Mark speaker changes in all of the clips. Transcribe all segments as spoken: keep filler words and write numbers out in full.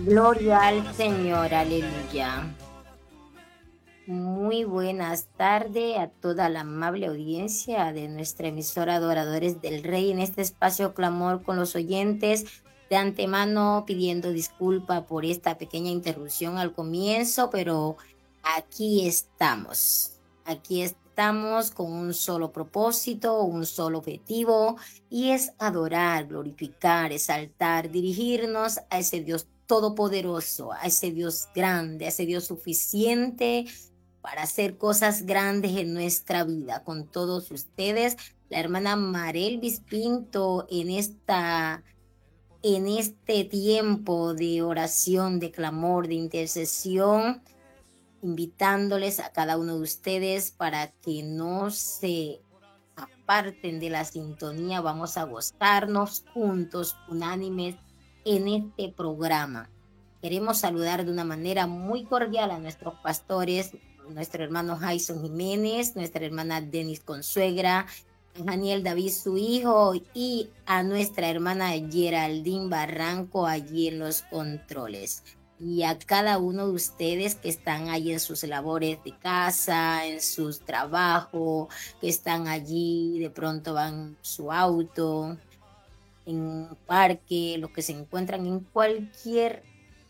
Speaker 1: Gloria al Señor, aleluya. Muy buenas tardes a toda la amable audiencia de nuestra emisora Adoradores del Rey en este espacio Clamor con los oyentes. De antemano pidiendo disculpa por esta pequeña interrupción al comienzo, pero aquí estamos. Aquí estamos con un solo propósito, un solo objetivo, y es adorar, glorificar, exaltar, dirigirnos a ese Dios todopoderoso, a ese Dios grande, a ese Dios suficiente para hacer cosas grandes en nuestra vida. Con todos ustedes, la hermana Marelvis Pinto en esta en este tiempo de oración, de clamor, de intercesión, invitándoles a cada uno de ustedes para que no se aparten de la sintonía. Vamos a gozarnos juntos, unánimes, en este programa. Queremos saludar de una manera muy cordial a nuestros pastores, nuestro hermano Jason Jiménez, nuestra hermana Denis Consuegra, a Daniel David, su hijo, y a nuestra hermana Geraldine Barranco allí en los controles. Y a cada uno de ustedes que están ahí en sus labores de casa, en sus trabajos, que están allí, de pronto van en su auto, en un parque, los que se encuentran en cualquier,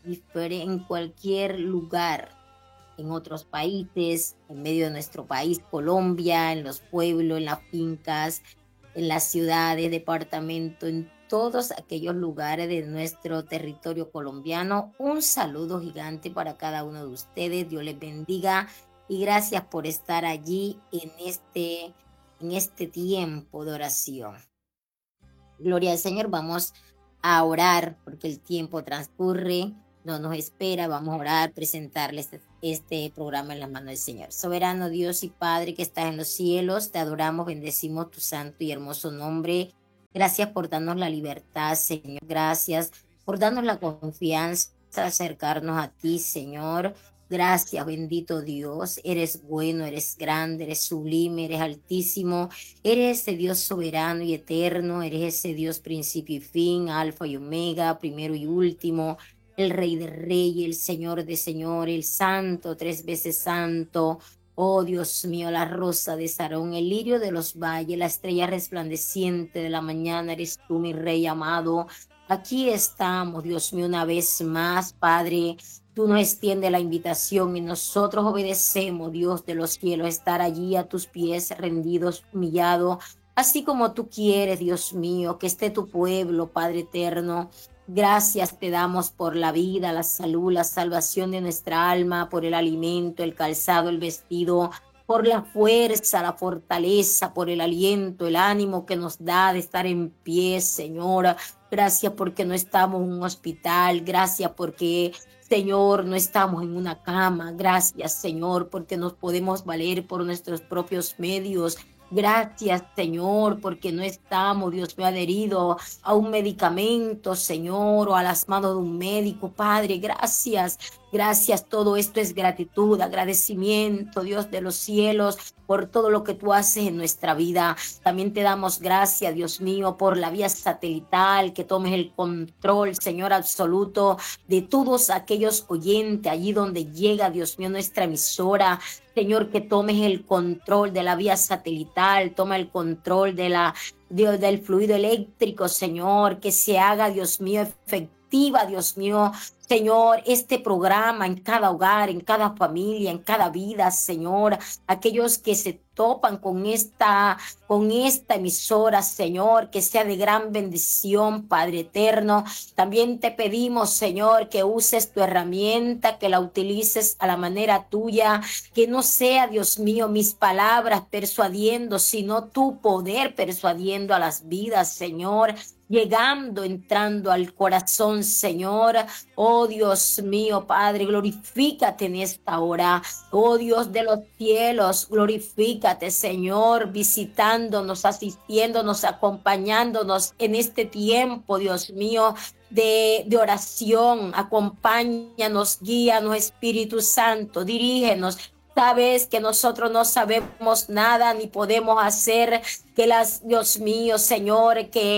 Speaker 1: en cualquier lugar, en otros países, en medio de nuestro país, Colombia, en los pueblos, en las fincas, en las ciudades, departamentos, en todos aquellos lugares de nuestro territorio colombiano. Un saludo gigante para cada uno de ustedes. Dios les bendiga y gracias por estar allí en este, en este tiempo de oración. Gloria al Señor. Vamos a orar porque el tiempo transcurre, no nos espera. Vamos a orar, presentarles este, este programa en las manos del Señor. Soberano Dios y Padre que estás en los cielos, te adoramos, bendecimos tu santo y hermoso nombre. Gracias por darnos la libertad, Señor. Gracias por darnos la confianza de acercarnos a ti, Señor. Gracias, bendito Dios. Eres bueno, eres grande, eres sublime, eres altísimo. Eres ese Dios soberano y eterno. Eres ese Dios principio y fin, alfa y omega, primero y último. El Rey de Reyes, el Señor de Señores, el Santo, tres veces Santo. Oh Dios mío, la rosa de Sarón, el lirio de los valles, la estrella resplandeciente de la mañana, eres tú, mi Rey amado. Aquí estamos, Dios mío, una vez más, Padre. Tú nos extiendes la invitación y nosotros obedecemos, Dios de los cielos, estar allí a tus pies, rendidos, humillados, así como tú quieres, Dios mío, que esté tu pueblo, Padre eterno. Gracias te damos por la vida, la salud, la salvación de nuestra alma, por el alimento, el calzado, el vestido, por la fuerza, la fortaleza, por el aliento, el ánimo que nos da de estar en pie, Señor. Gracias porque no estamos en un hospital, gracias porque, Señor, no estamos en una cama. Gracias, Señor, porque nos podemos valer por nuestros propios medios. Gracias, Señor, porque no estamos, Dios mío, adheridos a un medicamento, Señor, o a las manos de un médico, Padre. Gracias, gracias. Todo esto es gratitud, agradecimiento, Dios de los cielos, por todo lo que tú haces en nuestra vida. También te damos gracias, Dios mío, por la vía satelital, que tomes el control, Señor, absoluto de todos aquellos oyentes, allí donde llega, Dios mío, nuestra emisora. Señor, que tomes el control de la vía satelital, toma el control de la, de, del fluido eléctrico, Señor, que se haga, Dios mío, efectiva, Dios mío, Señor, este programa en cada hogar, en cada familia, en cada vida, Señor, aquellos que se topan con esta, con esta emisora, Señor, que sea de gran bendición, Padre eterno. También te pedimos, Señor, que uses tu herramienta, que la utilices a la manera tuya, que no sea, Dios mío, mis palabras persuadiendo, sino tu poder persuadiendo a las vidas, Señor, llegando, entrando al corazón, Señor. Oh Dios mío, Padre, glorifícate en esta hora. Oh Dios de los cielos, glorifícate, Señor, visitándonos, asistiéndonos, acompañándonos en este tiempo, Dios mío, de, de oración. Acompáñanos, guíanos, Espíritu Santo, dirígenos. Sabes que nosotros no sabemos nada ni podemos hacer, que las, Dios mío, Señor, que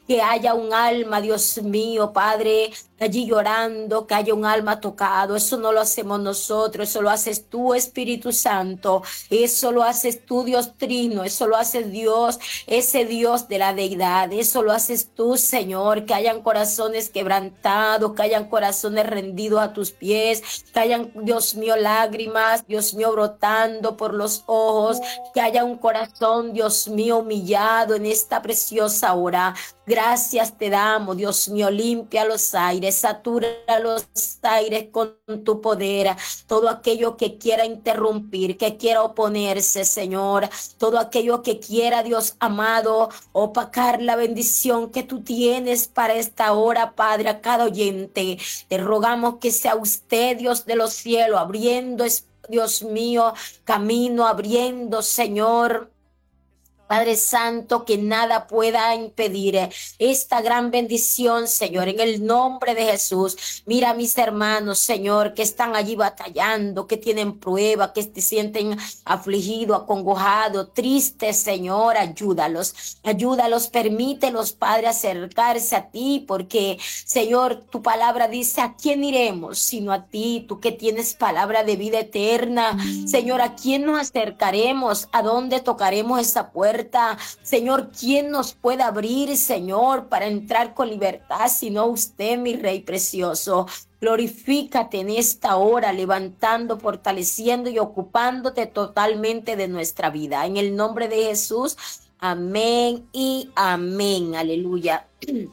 Speaker 1: que haya un alma, Dios mío, Padre, allí llorando, que haya un alma tocado. Eso no lo hacemos nosotros, eso lo haces tú, Espíritu Santo. Eso lo haces tú, Dios Trino, eso lo hace Dios, ese Dios de la deidad. Eso lo haces tú, Señor, que hayan corazones quebrantados, que hayan corazones rendidos a tus pies, que hayan, Dios mío, lágrimas, Dios mío, brotando por los ojos, que haya un corazón, Dios mío, humillado en esta preciosa hora. Gracias te damos, Dios mío, limpia los aires, satura los aires con tu poder. Todo aquello que quiera interrumpir, que quiera oponerse, Señor, todo aquello que quiera, Dios amado, opacar la bendición que tú tienes para esta hora, Padre, a cada oyente. Te rogamos que sea usted, Dios de los cielos, abriendo, Dios mío, camino, abriendo, Señor, Padre Santo, que nada pueda impedir esta gran bendición, Señor, en el nombre de Jesús. Mira a mis hermanos, Señor, que están allí batallando, que tienen prueba, que se sienten afligidos, acongojados, tristes, Señor, ayúdalos, ayúdalos, permítelos, Padre, acercarse a ti, porque, Señor, tu palabra dice, ¿a quién iremos sino a ti? Tú que tienes palabra de vida eterna, Señor, ¿a quién nos acercaremos? ¿A dónde tocaremos esa puerta? Señor, ¿quién nos puede abrir, Señor, para entrar con libertad, sino usted, mi Rey precioso? Glorifícate en esta hora, levantando, fortaleciendo y ocupándote totalmente de nuestra vida. En el nombre de Jesús, amén y amén. Aleluya.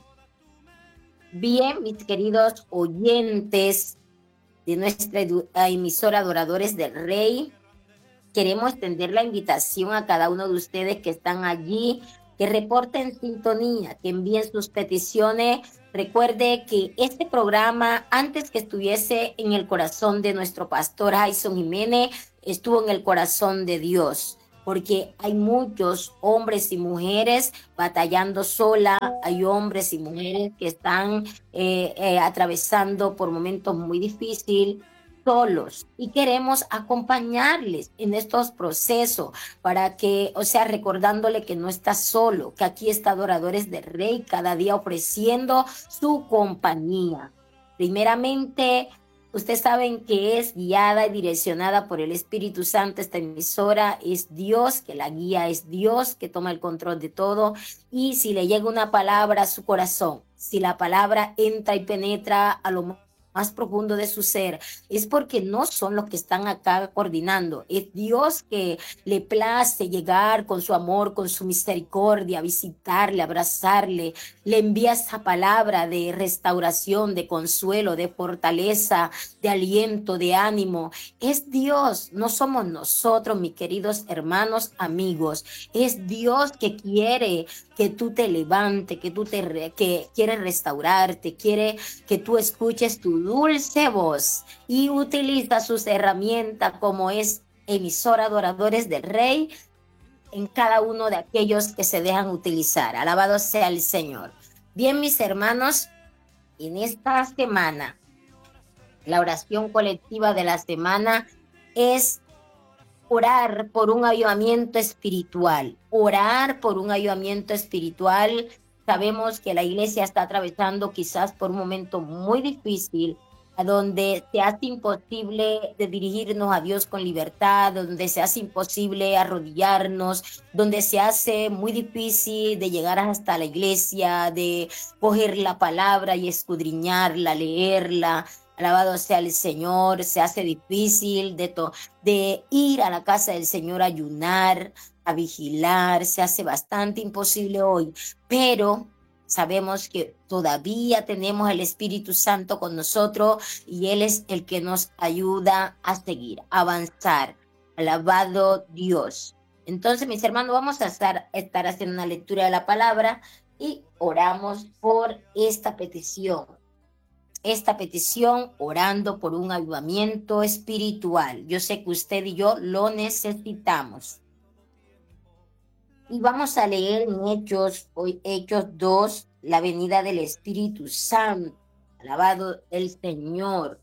Speaker 1: Bien, mis queridos oyentes de nuestra emisora Adoradores del Rey, queremos extender la invitación a cada uno de ustedes que están allí, que reporten sintonía, que envíen sus peticiones. Recuerde que este programa, antes que estuviese en el corazón de nuestro pastor Jason Jiménez, estuvo en el corazón de Dios, porque hay muchos hombres y mujeres batallando sola, hay hombres y mujeres que están eh, eh, atravesando por momentos muy difíciles, solos, y queremos acompañarles en estos procesos para que, o sea, recordándole que no está solo, que aquí está Adoradores del Rey cada día ofreciendo su compañía. Primeramente, ustedes saben que es guiada y direccionada por el Espíritu Santo. Esta emisora es Dios, que la guía es Dios, que toma el control de todo. Y si le llega una palabra a su corazón, si la palabra entra y penetra a lo más profundo de su ser, es porque no son los que están acá coordinando, es Dios que le place llegar con su amor, con su misericordia, visitarle, abrazarle, le envía esa palabra de restauración, de consuelo, de fortaleza, de aliento, de ánimo. Es Dios, no somos nosotros, mis queridos hermanos, amigos, es Dios que quiere que tú te levantes, que tú te re, que quiere restaurarte, quiere que tú escuches tu dulce voz y utiliza sus herramientas como es emisora Adoradores del Rey en cada uno de aquellos que se dejan utilizar. Alabado sea el Señor. Bien, mis hermanos, en esta semana, la oración colectiva de la semana es orar por un avivamiento espiritual, orar por un avivamiento espiritual. Sabemos que la iglesia está atravesando quizás por un momento muy difícil, a donde se hace imposible de dirigirnos a Dios con libertad, donde se hace imposible arrodillarnos, donde se hace muy difícil de llegar hasta la iglesia, de coger la palabra y escudriñarla, leerla. Alabado sea el Señor. Se hace difícil de, to de ir a la casa del Señor a ayunar, a vigilar. Se hace bastante imposible hoy, pero sabemos que todavía tenemos el Espíritu Santo con nosotros y Él es el que nos ayuda a seguir, a avanzar. Alabado Dios. Entonces, mis hermanos, vamos a estar, estar haciendo una lectura de la palabra y oramos por esta petición. Esta petición orando por un avivamiento espiritual. Yo sé que usted y yo lo necesitamos. Y vamos a leer en Hechos, hoy Hechos dos, la venida del Espíritu Santo. Alabado el Señor.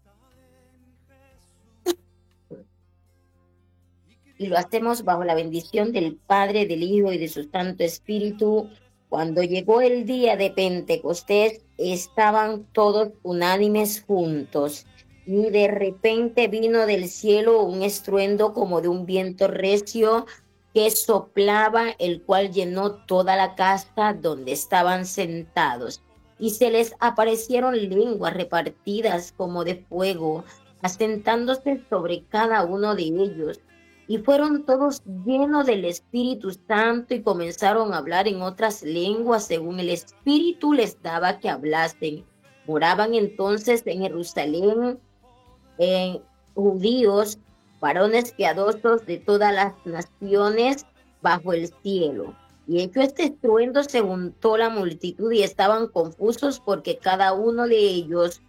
Speaker 1: Y lo hacemos bajo la bendición del Padre, del Hijo y de su Santo Espíritu. Cuando llegó el día de Pentecostés, estaban todos unánimes juntos, y de repente vino del cielo un estruendo como de un viento recio que soplaba, el cual llenó toda la casa donde estaban sentados. Y se les aparecieron lenguas repartidas como de fuego, asentándose sobre cada uno de ellos. Y fueron todos llenos del Espíritu Santo y comenzaron a hablar en otras lenguas según el Espíritu les daba que hablasen. Moraban entonces en Jerusalén en judíos, varones piadosos de todas las naciones bajo el cielo. Y hecho este estruendo se juntó la multitud y estaban confusos porque cada uno de ellos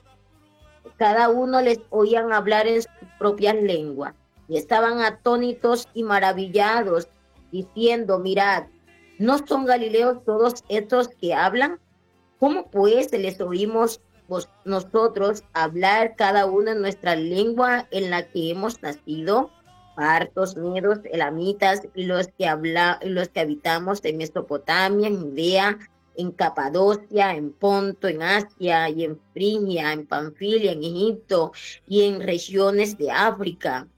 Speaker 1: cada uno les oían hablar en sus propias lenguas, y estaban atónitos y maravillados, diciendo, mirad, ¿no son galileos todos estos que hablan? ¿Cómo pues les oímos vos, nosotros hablar cada uno en nuestra lengua en la que hemos nacido? Partos, medos, elamitas y los que habla, y los que habitamos en Mesopotamia, en Judea, en Capadocia, en Ponto, en Asia y en Frigia, en Panfilia, en Egipto y en regiones de África,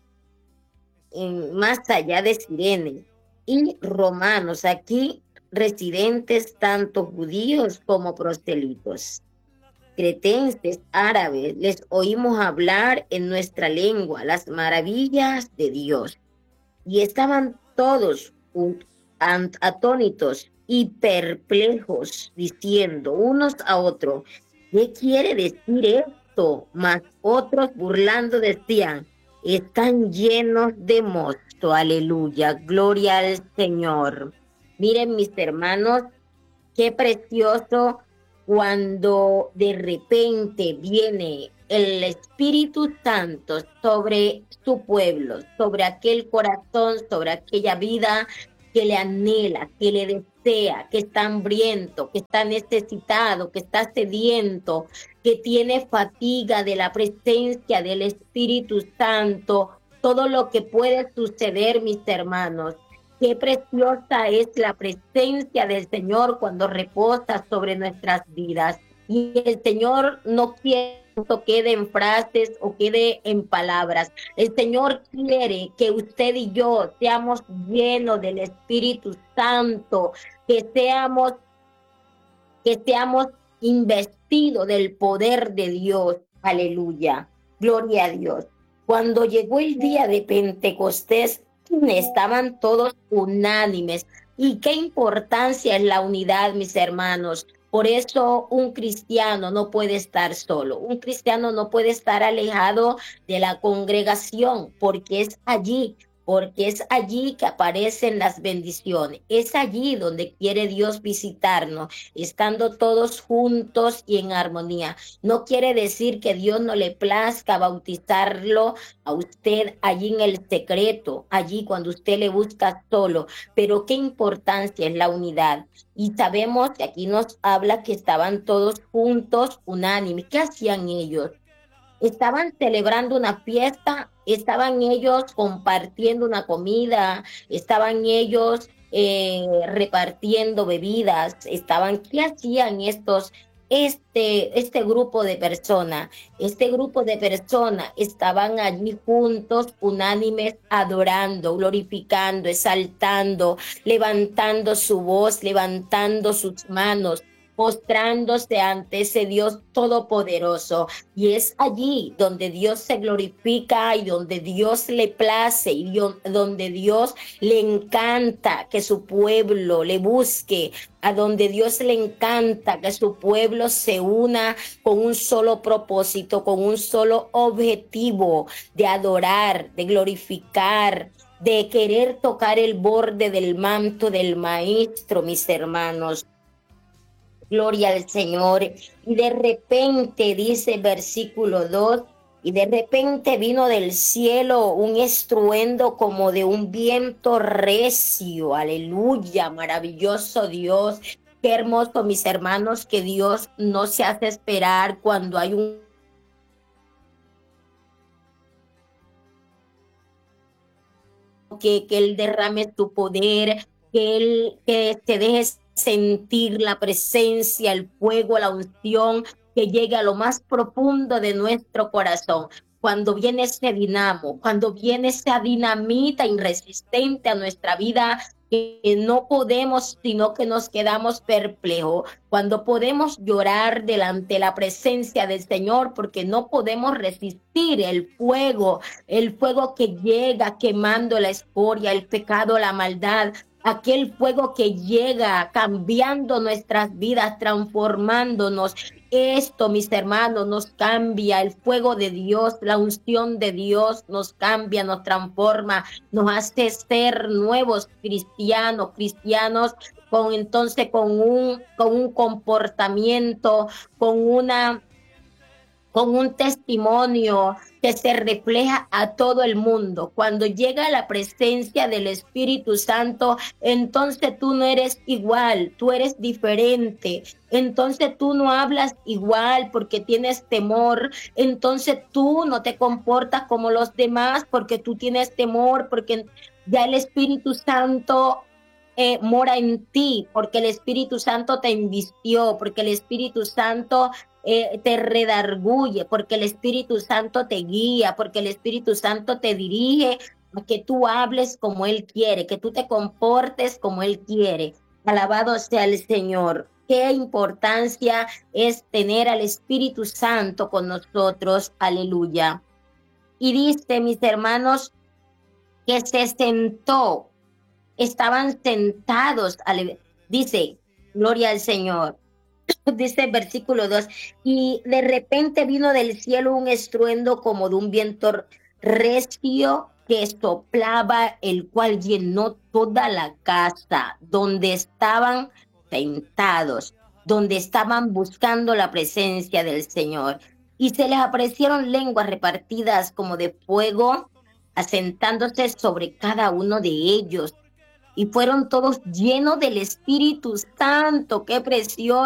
Speaker 1: en, más allá de Sirene, y romanos, aquí residentes tanto judíos como proselitos, cretenses, árabes, les oímos hablar en nuestra lengua las maravillas de Dios. Y estaban todos un- an- atónitos y perplejos, diciendo unos a otros, ¿qué quiere decir esto? Mas otros burlando decían, están llenos de mosto, aleluya, gloria al Señor. Miren mis hermanos, qué precioso cuando de repente viene el Espíritu Santo sobre su pueblo, sobre aquel corazón, sobre aquella vida que le anhela, que le desea, que está hambriento, que está necesitado, que está sediento, que tiene fatiga de la presencia del Espíritu Santo. Todo lo que puede suceder, mis hermanos. Qué preciosa es la presencia del Señor cuando reposa sobre nuestras vidas. Y el Señor no quiere que quede en frases o quede en palabras. El Señor quiere que usted y yo seamos llenos del Espíritu Santo, que seamos, que seamos investidos del poder de Dios. Aleluya. Gloria a Dios. Cuando llegó el día de Pentecostés, estaban todos unánimes. Y qué importancia es la unidad, mis hermanos. Por eso un cristiano no puede estar solo. Un cristiano no puede estar alejado de la congregación, porque es allí, porque es allí que aparecen las bendiciones. Es allí donde quiere Dios visitarnos, estando todos juntos y en armonía. No quiere decir que Dios no le plazca bautizarlo a usted allí en el secreto, allí cuando usted le busca solo, pero qué importancia es la unidad. Y sabemos que aquí nos habla que estaban todos juntos, unánimes. ¿Qué hacían ellos? Estaban celebrando una fiesta, estaban ellos compartiendo una comida, estaban ellos eh, repartiendo bebidas, estaban, ¿qué hacían estos, este, este grupo de personas? Este grupo de personas estaban allí juntos, unánimes, adorando, glorificando, exaltando, levantando su voz, levantando sus manos, postrándose ante ese Dios todopoderoso. Y es allí donde Dios se glorifica y donde Dios le place y donde Dios le encanta que su pueblo le busque, a donde Dios le encanta que su pueblo se una con un solo propósito, con un solo objetivo de adorar, de glorificar, de querer tocar el borde del manto del Maestro, mis hermanos. Gloria al Señor. Y de repente, dice versículo dos, y de repente vino del cielo un estruendo como de un viento recio. Aleluya, maravilloso Dios. Qué hermoso, mis hermanos, que Dios no se hace esperar cuando hay un que, que Él derrame tu poder, que Él que te deje sentir la presencia, el fuego, la unción que llegue a lo más profundo de nuestro corazón. Cuando viene ese dinamo, cuando viene esa dinamita irresistente a nuestra vida, que no podemos, sino que nos quedamos perplejos, cuando podemos llorar delante de la presencia del Señor, porque no podemos resistir el fuego, el fuego que llega quemando la escoria, el pecado, la maldad, aquel fuego que llega cambiando nuestras vidas, transformándonos. Esto, mis hermanos, nos cambia. El fuego de Dios, la unción de Dios nos cambia, nos transforma, nos hace ser nuevos cristianos, cristianos con entonces con un, con un comportamiento, con una con un testimonio que se refleja a todo el mundo. Cuando llega la presencia del Espíritu Santo, entonces tú no eres igual, tú eres diferente. Entonces tú no hablas igual porque tienes temor. Entonces tú no te comportas como los demás porque tú tienes temor, porque ya el Espíritu Santo eh, mora en ti, porque el Espíritu Santo te invistió, porque el Espíritu Santo eh, te redarguye, porque el Espíritu Santo te guía, porque el Espíritu Santo te dirige a que tú hables como Él quiere, que tú te comportes como Él quiere. Alabado sea el Señor. Qué importancia es tener al Espíritu Santo con nosotros. Aleluya. Y dice, mis hermanos, que se sentó, estaban sentados, dice, gloria al Señor. Dice el versículo dos, y de repente vino del cielo un estruendo como de un viento recio que soplaba, el cual llenó toda la casa donde estaban sentados, donde estaban buscando la presencia del Señor. Y se les aparecieron lenguas repartidas como de fuego, asentándose sobre cada uno de ellos. Y fueron todos llenos del Espíritu Santo. ¡Qué precioso!